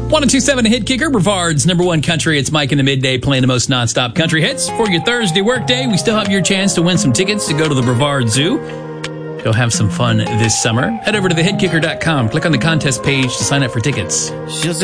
1027 Hit Kicker, Brevard's number one country. It's Mike in the Midday playing the most nonstop country hits. For your Thursday workday, we still have your chance to win some tickets to go to the Brevard Zoo. Go have some fun this summer. Head over to thehitkicker.com. Click on the contest page to sign up for tickets.